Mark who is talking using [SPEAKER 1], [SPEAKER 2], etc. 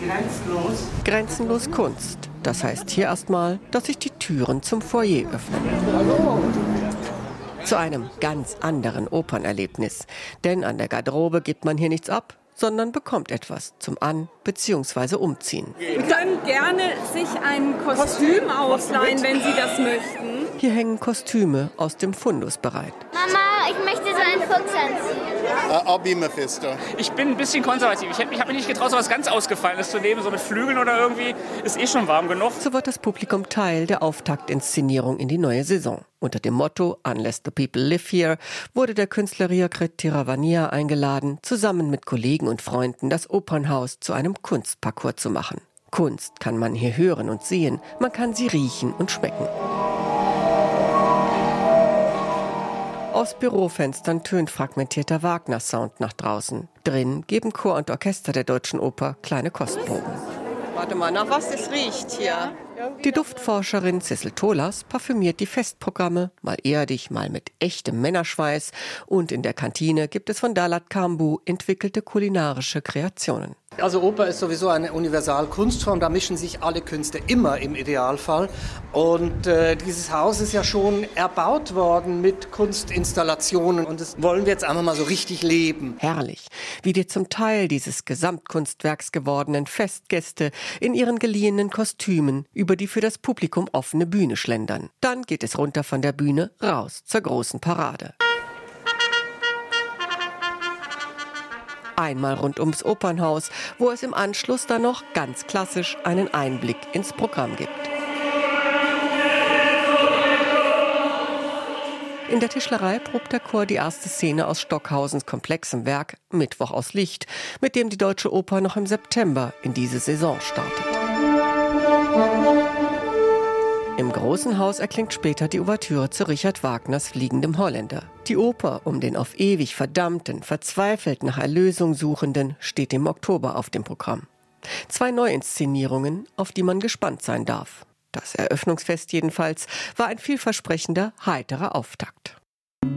[SPEAKER 1] Grenzenlos Kunst. Das heißt hier erstmal, dass sich die Türen zum Foyer öffnen. Zu einem ganz anderen Opernerlebnis. Denn an der Garderobe gibt man hier nichts ab, sondern bekommt etwas zum An- bzw. Umziehen.
[SPEAKER 2] Sie können gerne sich ein Kostüm ausleihen, wenn Sie das möchten.
[SPEAKER 1] Hier hängen Kostüme aus dem Fundus bereit.
[SPEAKER 3] Mama, ich möchte so einen Fuchs anziehen.
[SPEAKER 4] I'll be Mephisto.
[SPEAKER 5] Ich bin ein bisschen konservativ. Ich habe mich nicht getraut, so was ganz Ausgefallenes zu nehmen. So mit Flügeln oder irgendwie ist eh schon warm genug.
[SPEAKER 1] So wird das Publikum Teil der Auftaktinszenierung in die neue Saison. Unter dem Motto Unless the People Live Here wurde der Künstler Riakret Tiravania eingeladen, zusammen mit Kollegen und Freunden das Opernhaus zu einem Kunstparcours zu machen. Kunst kann man hier hören und sehen, man kann sie riechen und schmecken. Aus Bürofenstern tönt fragmentierter Wagner-Sound nach draußen. Drin geben Chor und Orchester der Deutschen Oper kleine Kostproben.
[SPEAKER 6] Warte mal, nach was das riecht hier.
[SPEAKER 1] Die Duftforscherin Sissel Tolas parfümiert die Festprogramme, mal erdig, mal mit echtem Männerschweiß. Und in der Kantine gibt es von Dalat Kambu entwickelte kulinarische Kreationen.
[SPEAKER 7] Also Oper ist sowieso eine Universalkunstform, da mischen sich alle Künste immer im Idealfall. Und dieses Haus ist ja schon erbaut worden mit Kunstinstallationen und das wollen wir jetzt einfach mal so richtig leben.
[SPEAKER 1] Herrlich, wie die zum Teil dieses Gesamtkunstwerks gewordenen Festgäste in ihren geliehenen Kostümen über die für das Publikum offene Bühne schlendern. Dann geht es runter von der Bühne raus zur großen Parade. Einmal rund ums Opernhaus, wo es im Anschluss dann noch ganz klassisch einen Einblick ins Programm gibt. In der Tischlerei probt der Chor die erste Szene aus Stockhausens komplexem Werk Mittwoch aus Licht, mit dem die Deutsche Oper noch im September in diese Saison startet. Im Großen Haus erklingt später die Ouvertüre zu Richard Wagners Fliegendem Holländer. Die Oper um den auf ewig verdammten, verzweifelt nach Erlösung Suchenden steht im Oktober auf dem Programm. 2 Neuinszenierungen, auf die man gespannt sein darf. Das Eröffnungsfest jedenfalls war ein vielversprechender, heiterer Auftakt.